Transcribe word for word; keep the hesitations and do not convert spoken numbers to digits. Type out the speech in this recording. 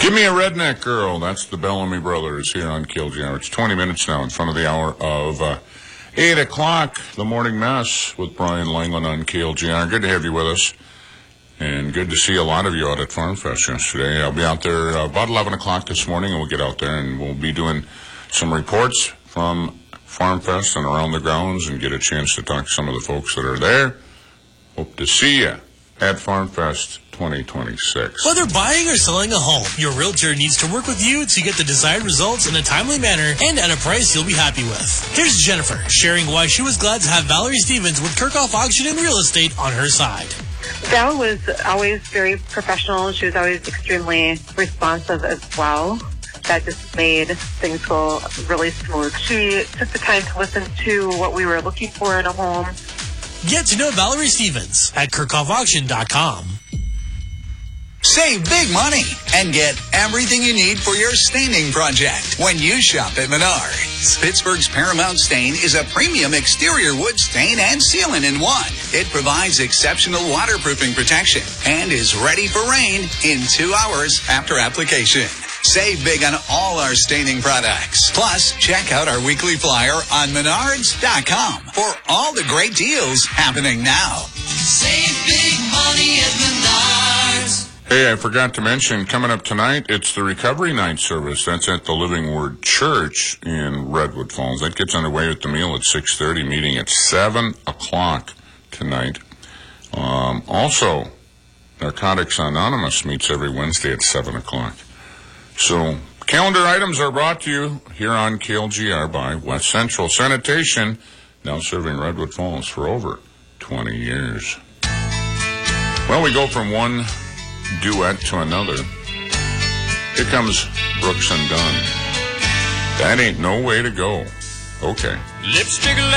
Give Me a Redneck Girl. That's the Bellamy Brothers here on K L G R. It's twenty minutes now in front of the hour of uh, eight o'clock. The Morning Mess with Brian Langland on K L G R. Good to have you with us. And good to see a lot of you out at Farm Fest yesterday. I'll be out there uh, about eleven o'clock this morning, and we'll get out there and we'll be doing some reports from Farm Fest and around the grounds and get a chance to talk to some of the folks that are there. Hope to see you at Farm Fest twenty twenty-six. Whether buying or selling a home, your realtor needs to work with you to get the desired results in a timely manner and at a price you'll be happy with. Here's Jennifer sharing why she was glad to have Valerie Stevens with Kirchhoff Auction and Real Estate on her side. Val was always very professional. She was always extremely responsive as well. That just made things go really smooth. She took the time to listen to what we were looking for in a home. Get to know Valerie Stevens at Kirchhoff Auction dot com. Save big money and get everything you need for your staining project when you shop at Menards. Pittsburgh's Paramount Stain is a premium exterior wood stain and sealant in one. It provides exceptional waterproofing protection and is ready for rain in two hours after application. Save big on all our staining products. Plus, check out our weekly flyer on Menards dot com for all the great deals happening now. Save big money at Menards. Hey, I forgot to mention, coming up tonight, it's the Recovery Night service. That's at the Living Word Church in Redwood Falls. That gets underway with the meal at six thirty, meeting at seven o'clock tonight. Um, also, Narcotics Anonymous meets every Wednesday at seven o'clock. So, calendar items are brought to you here on K L G R by West Central Sanitation, now serving Redwood Falls for over twenty years. Well, we go from one duet to another. Here comes Brooks and Dunn. That ain't no way to go. Okay. Lipstick